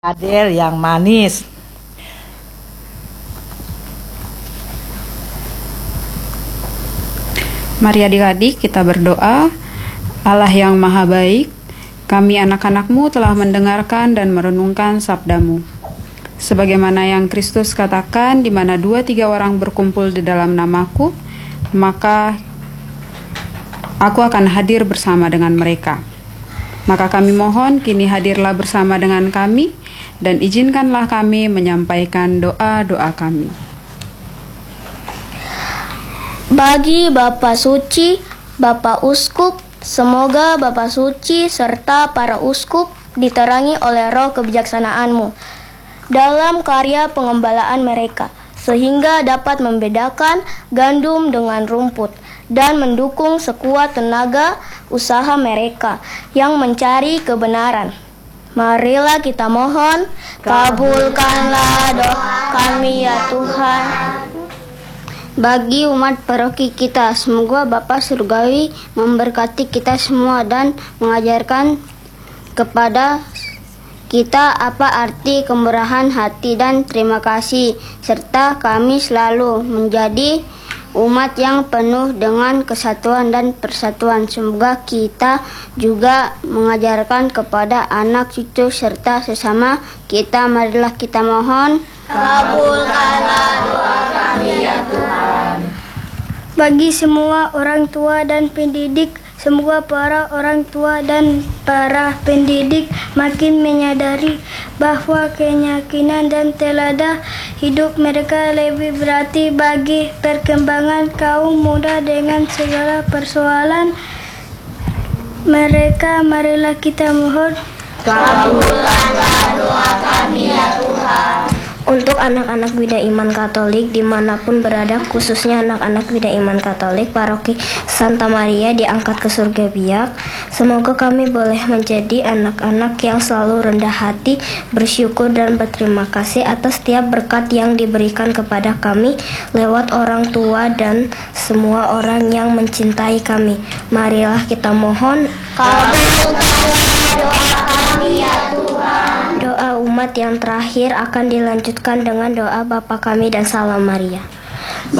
Adel yang manis. Mari adik-adik kita berdoa. Allah yang maha baik, kami anak-anakmu telah mendengarkan dan merenungkan sabdamu. Sebagaimana yang Kristus katakan, di mana 2-3 orang berkumpul di dalam namaku, maka aku akan hadir bersama dengan mereka. Maka kami mohon kini hadirlah bersama dengan kami, dan izinkanlah kami menyampaikan doa-doa kami. Bagi Bapa Suci, Bapa Uskup, semoga Bapa Suci serta para uskup diterangi oleh roh kebijaksanaan-Mu dalam karya pengembalaan mereka, sehingga dapat membedakan gandum dengan rumput dan mendukung sekuat tenaga usaha mereka yang mencari kebenaran. Marilah kita mohon, kabulkanlah doa kami ya Tuhan. Bagi umat paroki kita, semoga Bapa Surgawi memberkati kita semua dan mengajarkan kepada kita apa arti kemurahan hati dan terima kasih, serta kami selalu menjadi umat yang penuh dengan kesatuan dan persatuan. Semoga kita juga mengajarkan kepada anak cucu serta sesama kita. Marilah kita mohon, kabulkanlah doa kami ya Tuhan. Bagi semua orang tua dan pendidik, semoga para orang tua dan para pendidik makin menyadari bahwa keyakinan dan teladan hidup mereka lebih berarti bagi perkembangan kaum muda dengan segala persoalan mereka. Marilah kita mohon, kabulkanlah doa kami ya Tuhan. Untuk anak-anak Widya Iman Katolik dimanapun berada, khususnya anak-anak Widya Iman Katolik Paroki Santa Maria diangkat ke surga biak, semoga kami boleh menjadi anak-anak yang selalu rendah hati, bersyukur dan berterima kasih atas setiap berkat yang diberikan kepada kami lewat orang tua dan semua orang yang mencintai kami. Marilah kita mohon, kabulkanlah doa kami ya Tuhan. Doa umat yang terakhir akan dilanjutkan dengan doa Bapa kami dan Salam Maria.